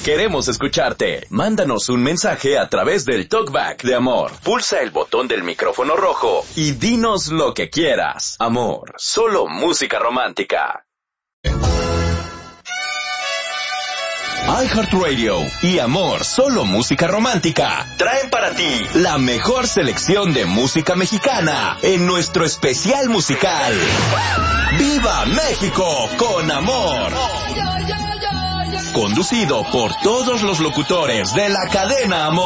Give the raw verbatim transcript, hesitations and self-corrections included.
Queremos escucharte. Mándanos un mensaje a través del Talkback de Amor. Pulsa el botón del micrófono rojo y dinos lo que quieras. Amor, solo música romántica. iHeartRadio y Amor, solo música romántica, traen para ti la mejor selección de música mexicana en nuestro especial musical ¡Viva México con Amor! Conducido por todos los locutores de la cadena Amor.